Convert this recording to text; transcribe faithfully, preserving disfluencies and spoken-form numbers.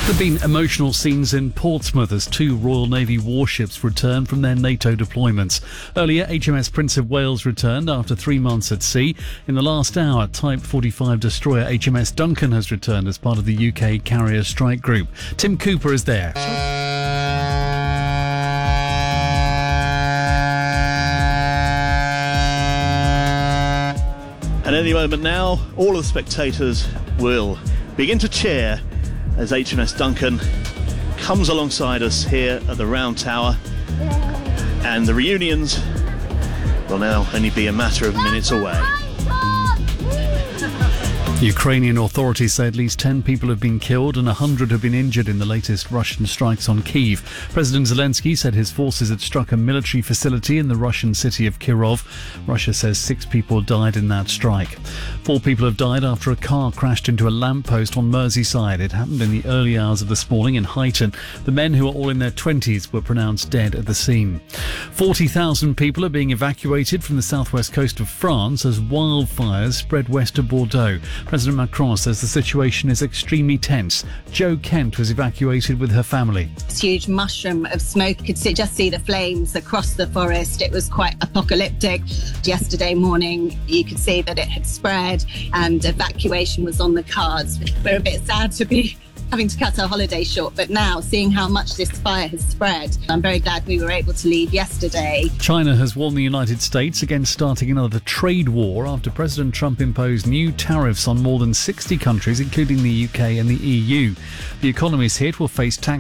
There have been emotional scenes in Portsmouth as two Royal Navy warships returned from their NATO deployments. Earlier, H M S Prince of Wales returned after three months at sea. In the last hour, Type forty-five destroyer H M S Duncan has returned as part of the U K Carrier Strike Group. Tim Cooper is there. And any moment now, all of the spectators will begin to cheer as H M S Duncan comes alongside us here at the Round Tower. And the reunions will now only be a matter of minutes away. Ukrainian authorities say at least ten people have been killed and one hundred have been injured in the latest Russian strikes on Kyiv. President Zelensky said his forces had struck a military facility in the Russian city of Kirov. Russia says six people died in that strike. Four people have died after a car crashed into a lamppost on Merseyside. It happened in the early hours of this morning in Huyton. The men, who are all in their twenties, were pronounced dead at the scene. forty thousand people are being evacuated from the southwest coast of France as wildfires spread west of Bordeaux. President Macron says the situation is extremely tense. Jo Kent was evacuated with her family. This huge mushroom of smoke. You could see, just see the flames across the forest. It was quite apocalyptic. Yesterday morning, you could see that it had spread and evacuation was on the cards. We're a bit sad to be having to cut our holiday short, but now, seeing how much this fire has spread, I'm very glad we were able to leave yesterday. China has warned the United States against starting another trade war after President Trump imposed new tariffs on more than sixty countries, including the U K and the E U. The economies hit will face tax